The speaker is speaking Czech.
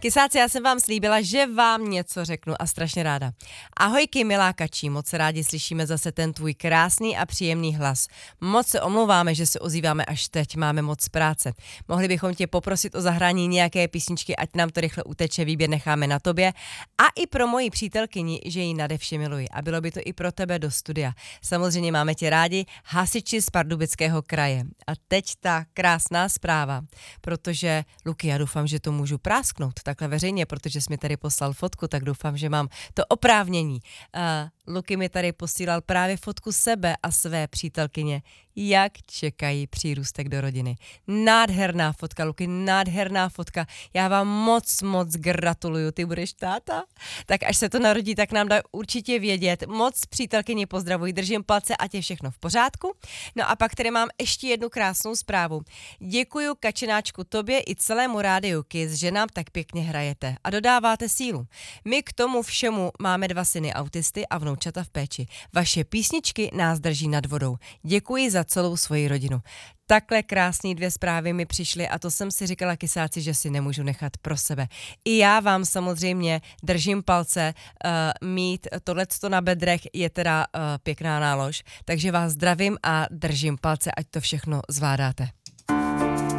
Kysáci, já jsem vám slíbila, že vám něco řeknu a strašně ráda. Ahojky, milá Kačí, moc rádi slyšíme zase ten tvůj krásný a příjemný hlas. Moc se omlouváme, že se ozýváme až teď, máme moc práce. Mohli bychom tě poprosit o zahrání nějaké písničky, ať nám to rychle uteče, výběr necháme na tobě. A i pro moji přítelkyni, že ji nadevše miluji. A bylo by to i pro tebe do studia. Samozřejmě máme tě rádi, hasiči z Pardubického kraje. A teď ta krásná zpráva, protože Luky, já doufám, že to můžu prásknout takhle veřejně, protože jsi mi tady poslal fotku, tak doufám, že mám to oprávnění. Luky mi tady posílal právě fotku sebe a své přítelkyně, jak čekají přírůstek do rodiny. Nádherná fotka, Luky, nádherná fotka. Já vám moc gratuluju, ty budeš táta. Tak až se to narodí, tak nám dá určitě vědět. Moc přítelkyni pozdravuji, držím palce, ať je všechno v pořádku. No a pak tady mám ještě jednu krásnou zprávu. Děkuju, Kačenáčku, tobě i celému rádiu Kiss, že nám tak pěkně hrajete a dodáváte sílu. My k tomu všemu máme 2 syny autisty a vnoučata v péči. Vaše písničky nás drží nad vodou. Děkuji za celou svoji rodinu. Takhle krásný 2 zprávy mi přišly a to jsem si říkala, Kysáci, že si nemůžu nechat pro sebe. I já vám samozřejmě držím palce, mít tohleto na bedrech je teda pěkná nálož, takže vás zdravím a držím palce, ať to všechno zvládáte.